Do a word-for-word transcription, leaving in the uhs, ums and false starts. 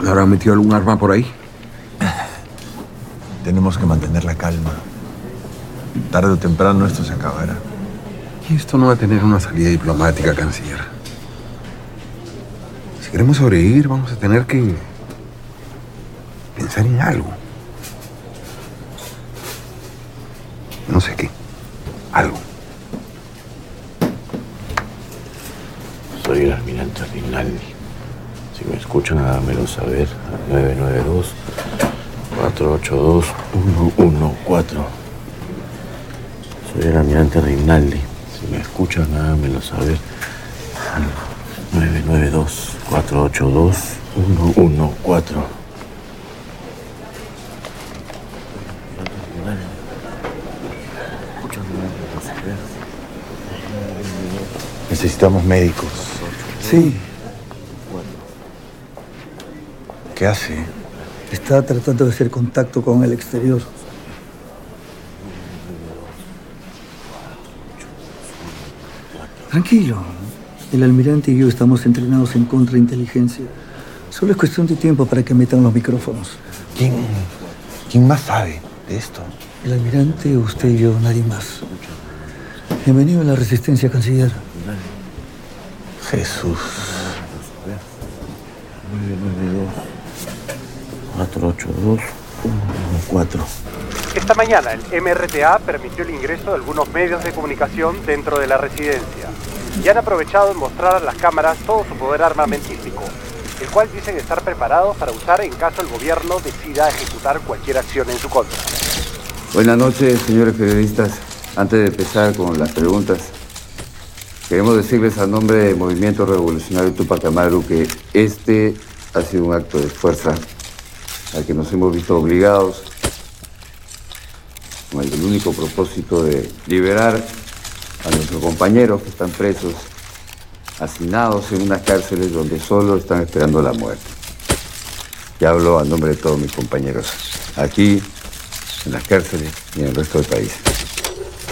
¿No habrán metido algún arma por ahí? Tenemos que mantener la calma. Tarde o temprano esto se acabará. Y esto no va a tener una salida diplomática, canciller. Si queremos sobrevivir, vamos a tener que pensar en algo. No sé qué. Algo. Soy el almirante Rinaldi. Si me escuchan, háganmelo saber al nueve nueve dos, cuatro ocho dos, uno uno cuatro. Soy el almirante Rinaldi. Si me escuchan, háganmelo saber al nueve nueve dos, cuatro ocho dos, uno uno cuatro. Necesitamos médicos. Sí, ¿Qué hace? está tratando de hacer contacto con el exterior. Tranquilo. El almirante y yo estamos entrenados en contrainteligencia. Solo es cuestión de tiempo para que metan los micrófonos. ¿Quién, quién más sabe de esto? El almirante, usted y yo, nadie más. Bienvenido a la Resistencia, canciller. Jesús. nueve nueve dos, cuatro ocho dos, uno uno cuatro. Esta mañana el M R T A permitió el ingreso de algunos medios de comunicación dentro de la residencia y han aprovechado en mostrar a las cámaras todo su poder armamentístico, el cual dicen estar preparados para usar en caso el gobierno decida ejecutar cualquier acción en su contra. Buenas noches, señores periodistas. Antes de empezar con las preguntas, queremos decirles a nombre del Movimiento Revolucionario Tupac Amaru que este ha sido un acto de fuerza al que nos hemos visto obligados con el único propósito de liberar a nuestros compañeros que están presos, hacinados en unas cárceles donde solo están esperando la muerte. Ya hablo a nombre de todos mis compañeros, aquí, en las cárceles y en el resto del país.